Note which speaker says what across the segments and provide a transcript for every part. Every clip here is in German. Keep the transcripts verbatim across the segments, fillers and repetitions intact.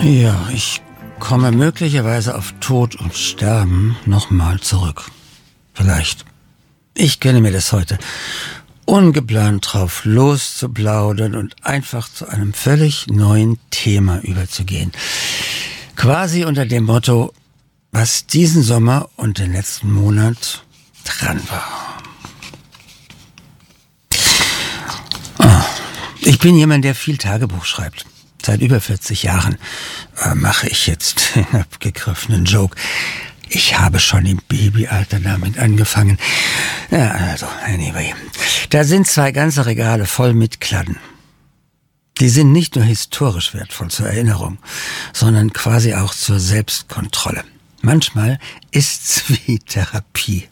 Speaker 1: Ja, ich komme möglicherweise auf Tod und Sterben nochmal zurück. Vielleicht. Ich gönne mir das heute, ungeplant drauf loszuplaudern und einfach zu einem völlig neuen Thema überzugehen. Quasi unter dem Motto, was diesen Sommer und den letzten Monat dran war. Oh, ich bin jemand, der viel Tagebuch schreibt. Seit über vierzig Jahren äh, mache ich jetzt den abgegriffenen Joke. Ich habe schon im Babyalter damit angefangen. Ja, also, anyway. Da sind zwei ganze Regale voll mit Kladden. Die sind nicht nur historisch wertvoll zur Erinnerung, sondern quasi auch zur Selbstkontrolle. Manchmal ist's wie Therapie.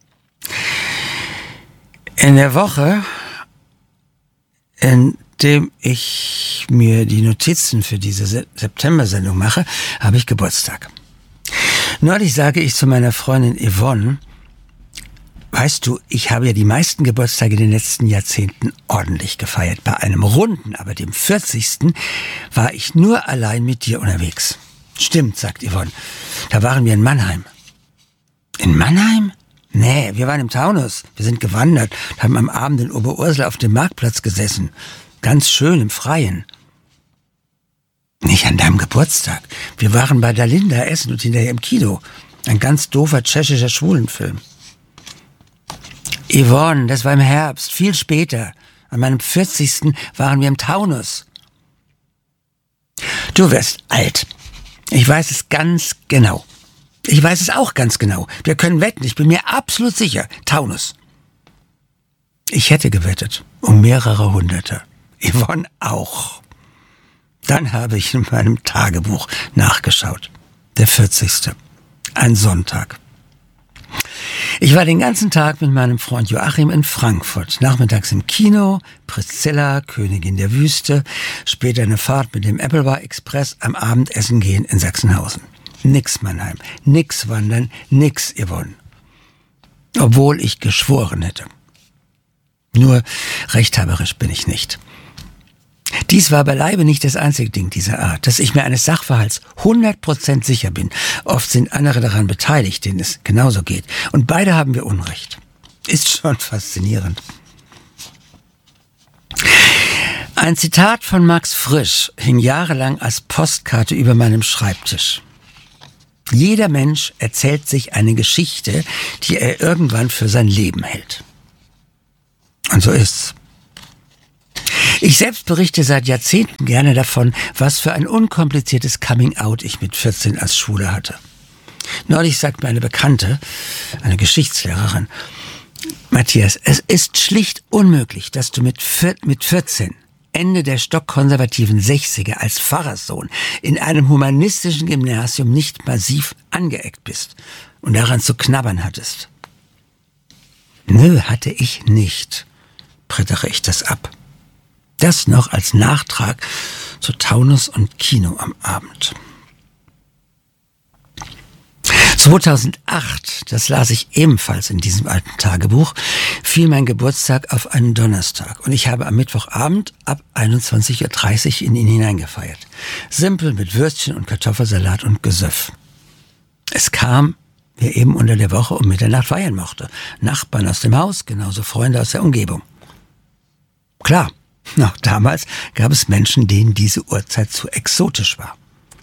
Speaker 1: In der Woche, in dem ich mir die Notizen für diese September-Sendung mache, habe ich Geburtstag. Neulich sage ich zu meiner Freundin Yvonne, weißt du, ich habe ja die meisten Geburtstage in den letzten Jahrzehnten ordentlich gefeiert. Bei einem runden, aber dem vierzigsten war ich nur allein mit dir unterwegs. Stimmt, sagt Yvonne. Da waren wir in Mannheim. In Mannheim? Nee, wir waren im Taunus. Wir sind gewandert, haben am Abend in Oberursel auf dem Marktplatz gesessen. Ganz schön im Freien. Nicht an deinem Geburtstag. Wir waren bei der Linda essen und hinterher im Kino. Ein ganz doofer tschechischer Schwulenfilm. Yvonne, das war im Herbst, viel später. An meinem vierzigsten waren wir im Taunus. Du wirst alt. Ich weiß es ganz genau. Ich weiß es auch ganz genau. Wir können wetten, ich bin mir absolut sicher. Taunus. Ich hätte gewettet. Um mehrere Hunderte. Yvonne auch. Dann habe ich in meinem Tagebuch nachgeschaut. Der vierzigste. Ein Sonntag. Ich war den ganzen Tag mit meinem Freund Joachim in Frankfurt. Nachmittags im Kino, Priscilla, Königin der Wüste, später eine Fahrt mit dem Appleby Express, am Abendessen gehen in Sachsenhausen. Nix Mannheim, nix Wandern, nix Yvonne. Obwohl ich geschworen hätte. Nur rechthaberisch bin ich nicht. Dies war beileibe nicht das einzige Ding dieser Art, dass ich mir eines Sachverhalts hundert Prozent sicher bin. Oft sind andere daran beteiligt, denen es genauso geht. Und beide haben wir Unrecht. Ist schon faszinierend. Ein Zitat von Max Frisch hing jahrelang als Postkarte über meinem Schreibtisch. Jeder Mensch erzählt sich eine Geschichte, die er irgendwann für sein Leben hält. Und so ist's. Ich selbst berichte seit Jahrzehnten gerne davon, was für ein unkompliziertes Coming-out ich mit vierzehn als Schwule hatte. Neulich sagt mir eine Bekannte, eine Geschichtslehrerin, Matthias, es ist schlicht unmöglich, dass du mit vierzehn, Ende der stockkonservativen Sechziger als Pfarrerssohn in einem humanistischen Gymnasium nicht massiv angeeckt bist und daran zu knabbern hattest. Nö, hatte ich nicht, brettere ich das ab. Das noch als Nachtrag zu Taunus und Kino am Abend. zweitausendacht, das las ich ebenfalls in diesem alten Tagebuch, fiel mein Geburtstag auf einen Donnerstag und ich habe am Mittwochabend ab einundzwanzig Uhr dreißig in ihn hineingefeiert. Simpel mit Würstchen und Kartoffelsalat und Gesöff. Es kam, wer eben unter der Woche um Mitternacht feiern mochte. Nachbarn aus dem Haus, genauso Freunde aus der Umgebung. Klar. Auch damals gab es Menschen, denen diese Uhrzeit zu exotisch war.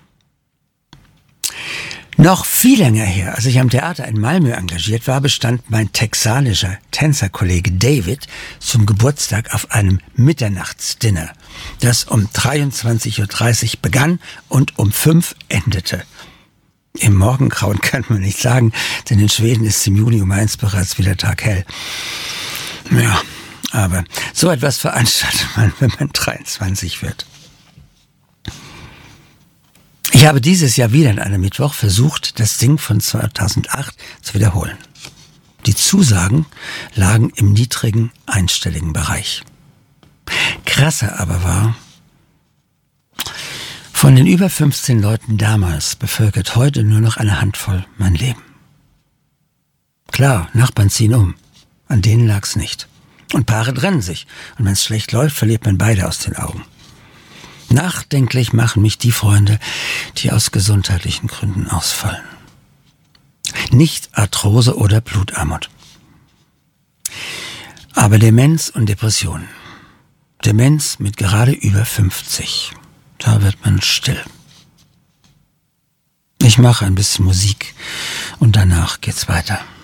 Speaker 1: Noch viel länger her, als ich am Theater in Malmö engagiert war, bestand mein texanischer Tänzerkollege David zum Geburtstag auf einem Mitternachtsdinner, das um dreiundzwanzig Uhr dreißig begann und um fünf endete. Im Morgengrauen kann man nicht sagen, denn in Schweden ist im Juli um eins bereits wieder taghell. Ja, aber so etwas veranstaltet man, wenn man dreiundzwanzig wird. Ich habe dieses Jahr wieder an einem Mittwoch versucht, das Ding von zweitausendacht zu wiederholen. Die Zusagen lagen im niedrigen, einstelligen Bereich. Krasser aber war, von den über fünfzehn Leuten damals bevölkert heute nur noch eine Handvoll mein Leben. Klar, Nachbarn ziehen um. An denen lag's nicht. Und Paare trennen sich. Und wenn es schlecht läuft, verliert man beide aus den Augen. Nachdenklich machen mich die Freunde, die aus gesundheitlichen Gründen ausfallen. Nicht Arthrose oder Blutarmut. Aber Demenz und Depression. Demenz mit gerade über fünfzig. Da wird man still. Ich mache ein bisschen Musik und danach geht's weiter.